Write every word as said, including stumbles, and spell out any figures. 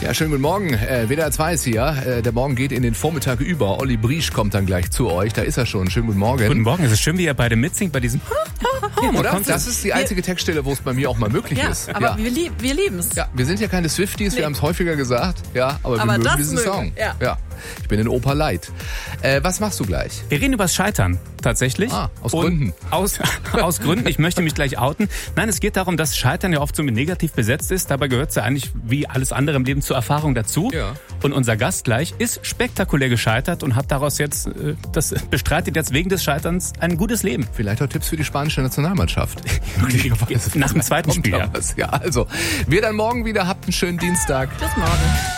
Ja, schönen guten Morgen. Äh, W D R zwei ist hier. Äh, der Morgen geht in den Vormittag über. Olli Briesch kommt dann gleich zu euch. Da ist er schon. Schönen guten Morgen. Guten Morgen. Es ist schön, wie ihr beide mitsingt bei diesem... Ja, oder? Das ist die einzige Textstelle, wo es bei mir auch mal möglich ja, ist. Aber ja. wir, lieb, wir lieben es. Ja, wir sind ja keine Swifties, Nee. wir haben es häufiger gesagt. Ja, aber, Aber wir mögen das diesen mögen Song. wir, ja. ja. Ich bin in Oper Light. Äh, was machst du gleich? Wir reden übers Scheitern, tatsächlich. Ah, aus Und Gründen. Aus, aus Gründen. Ich möchte mich gleich outen. Nein, es geht darum, dass Scheitern ja oft so negativ besetzt ist. Dabei gehört es ja eigentlich wie alles andere im Leben zur Erfahrung dazu. Ja. Und unser Gast gleich ist spektakulär gescheitert und hat daraus jetzt, äh, das bestreitet jetzt wegen des Scheiterns ein gutes Leben. Vielleicht auch Tipps für die spanische Nationalmannschaft. Nach dem zweiten Kommt Spiel. da Ja. was. Ja, also, wir dann morgen wieder. Habt einen schönen Dienstag. Bis morgen.